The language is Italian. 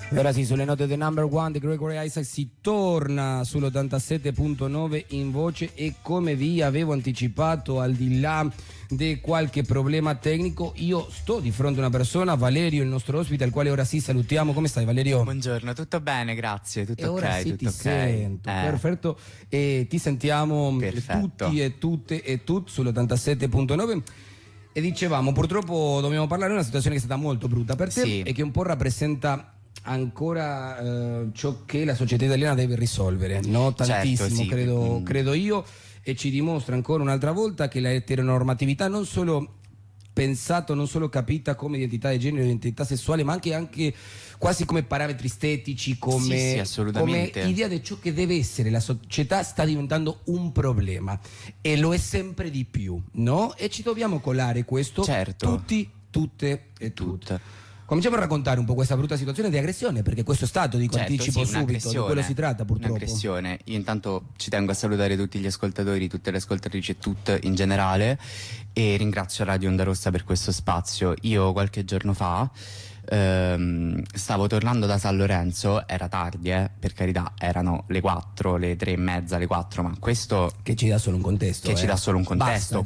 E ora sì, sulle note del number one di Gregory Isaac si torna sull'87.9 in voce, e come vi avevo anticipato, al di là di qualche problema tecnico, io sto di fronte a una persona, Valerio, il nostro ospite, al quale ora sì salutiamo. Come stai, Valerio? Buongiorno, tutto bene, grazie, tutto e ok. Ora sì, tutto ti ok. sento, perfetto, e ti sentiamo Perfetto. tutti e tutte e tutti sull'87.9. E dicevamo, purtroppo dobbiamo parlare di una situazione che è stata molto brutta per te, Sì. e che un po' rappresenta ancora ciò che la società italiana deve risolvere, no? Tantissimo, Certo, sì. credo io, e ci dimostra ancora un'altra volta che la eteronormatività non solo pensato, non solo capita come identità di genere, identità sessuale, ma anche quasi come parametri estetici, come, Sì, assolutamente. come idea di ciò che deve essere la società, sta diventando un problema, e lo è sempre di più, no? E ci dobbiamo colare questo, Certo. tutti, tutte e tutte. Tutte. Cominciamo a raccontare un po' questa brutta situazione di aggressione, perché questo è stato, dico, Certo, anticipo sì, subito, di quello si tratta purtroppo. Un'aggressione. Io intanto ci tengo a salutare tutti gli ascoltatori, tutte le ascoltatrici e tutte in generale, e ringrazio Radio Onda Rossa per questo spazio. Io qualche giorno fa stavo tornando da San Lorenzo, era tardi, per carità, erano le 4, le 3 e mezza, le 4, ma questo Che ci dà solo un contesto. che ci dà solo un contesto. Basta,